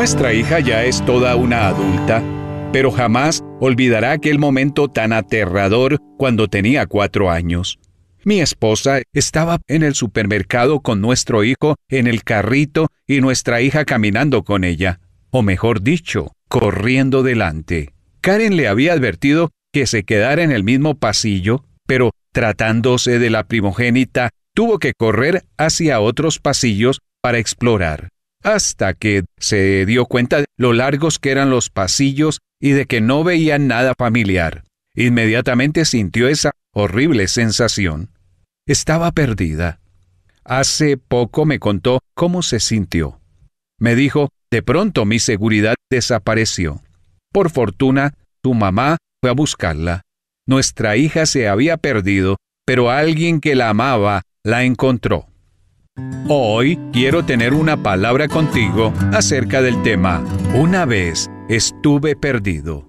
Nuestra hija ya es toda una adulta, pero jamás olvidará aquel momento tan aterrador cuando tenía 4 años. Mi esposa estaba en el supermercado con nuestro hijo en el carrito y nuestra hija caminando con ella, o mejor dicho, corriendo delante. Karen le había advertido que se quedara en el mismo pasillo, pero tratándose de la primogénita, tuvo que correr hacia otros pasillos para explorar, hasta que se dio cuenta de lo largos que eran los pasillos y de que no veía nada familiar. Inmediatamente sintió esa horrible sensación. Estaba perdida. Hace poco me contó cómo se sintió. Me dijo, de pronto mi seguridad desapareció. Por fortuna, su mamá fue a buscarla. Nuestra hija se había perdido, pero alguien que la amaba la encontró. Hoy quiero tener una palabra contigo acerca del tema Una vez estuve perdido.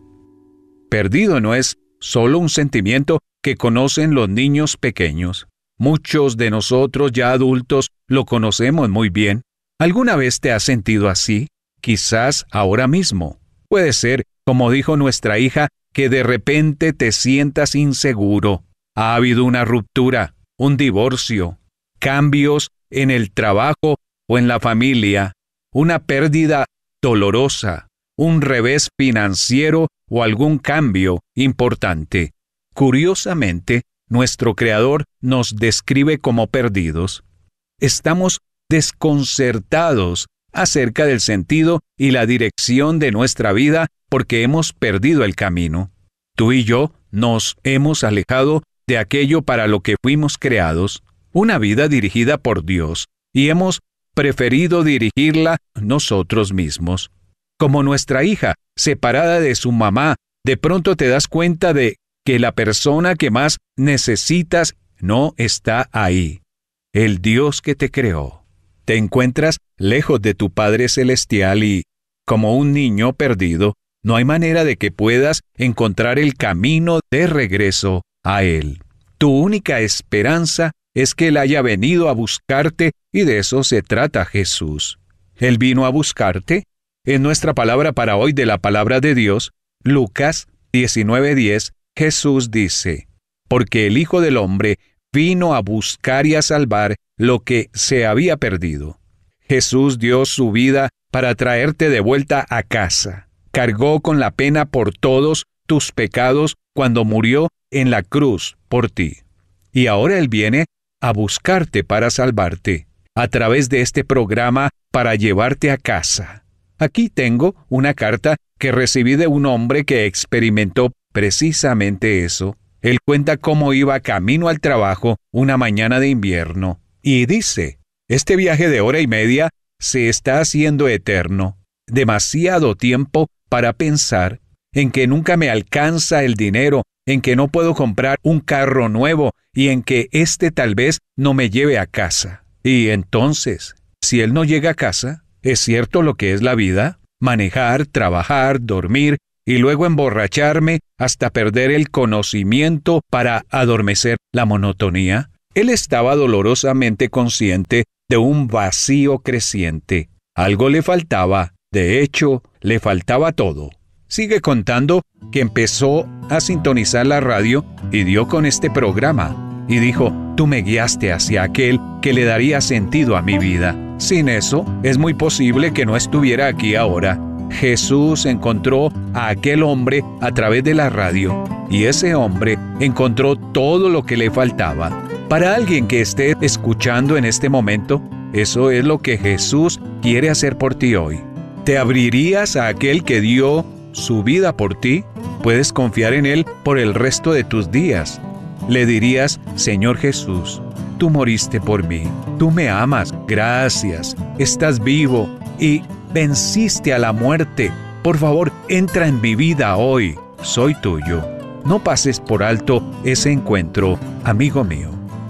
Perdido no es solo un sentimiento que conocen los niños pequeños. Muchos de nosotros ya adultos lo conocemos muy bien. ¿Alguna vez te has sentido así? Quizás ahora mismo. Puede ser, como dijo nuestra hija, que de repente te sientas inseguro. Ha habido una ruptura, un divorcio, cambios en el trabajo o en la familia, una pérdida dolorosa, un revés financiero o algún cambio importante. Curiosamente, nuestro Creador nos describe como perdidos. Estamos desconcertados acerca del sentido y la dirección de nuestra vida porque hemos perdido el camino. Tú y yo nos hemos alejado de aquello para lo que fuimos creados, una vida dirigida por Dios, y hemos preferido dirigirla nosotros mismos. Como nuestra hija, separada de su mamá, de pronto te das cuenta de que la persona que más necesitas no está ahí. El Dios que te creó. Te encuentras lejos de tu Padre Celestial y, como un niño perdido, no hay manera de que puedas encontrar el camino de regreso a Él. Tu única esperanza es que Él haya venido a buscarte y de eso se trata Jesús. Él vino a buscarte. En nuestra palabra para hoy de la palabra de Dios, Lucas 19:10, Jesús dice, porque el Hijo del Hombre vino a buscar y a salvar lo que se había perdido. Jesús dio su vida para traerte de vuelta a casa. Cargó con la pena por todos tus pecados cuando murió en la cruz por ti. Y ahora Él viene a buscarte para salvarte, a través de este programa para llevarte a casa. Aquí tengo una carta que recibí de un hombre que experimentó precisamente eso. Él cuenta cómo iba camino al trabajo una mañana de invierno. Y dice, este viaje de 1:30 se está haciendo eterno. Demasiado tiempo para pensar en que nunca me alcanza el dinero, en que no puedo comprar un carro nuevo y en que tal vez no me lleve a casa. Y entonces, si él no llega a casa, ¿es cierto lo que es la vida? Manejar, trabajar, dormir y luego emborracharme hasta perder el conocimiento para adormecer la monotonía. Él estaba dolorosamente consciente de un vacío creciente. Algo le faltaba. De hecho, le faltaba todo. Sigue contando que empezó a sintonizar la radio y dio con este programa. Y dijo, tú me guiaste hacia aquel que le daría sentido a mi vida. Sin eso, es muy posible que no estuviera aquí ahora. Jesús encontró a aquel hombre a través de la radio, y ese hombre encontró todo lo que le faltaba. Para alguien que esté escuchando en este momento, eso es lo que Jesús quiere hacer por ti hoy. ¿Te abrirías a aquel que dio su vida por ti? Puedes confiar en Él por el resto de tus días. Le dirías, Señor Jesús, tú moriste por mí, tú me amas, gracias, estás vivo y venciste a la muerte. Por favor, entra en mi vida hoy, soy tuyo. No pases por alto ese encuentro, amigo mío.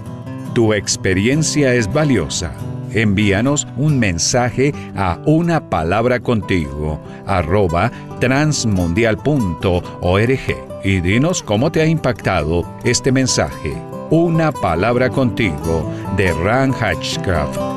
Tu experiencia es valiosa. Envíanos un mensaje a unapalabracontigo@transmundial.org y dinos cómo te ha impactado este mensaje. Una palabra contigo, de Ran Hatchcraft.